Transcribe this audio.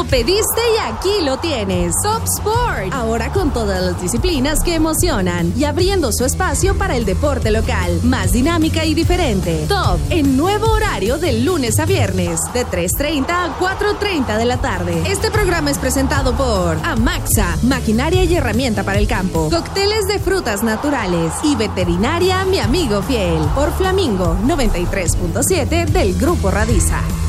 Lo pediste y aquí lo tienes. Top Sport. Ahora con todas las disciplinas que emocionan y abriendo su espacio para el deporte local. Más dinámica y diferente. Top en nuevo horario de lunes a viernes de 3:30 a 4:30 de la tarde. Este programa es presentado por Amaxa, maquinaria y herramienta para el campo. Cócteles de frutas naturales y veterinaria Mi Amigo Fiel. Por Flamingo 93.7 del Grupo Radiza.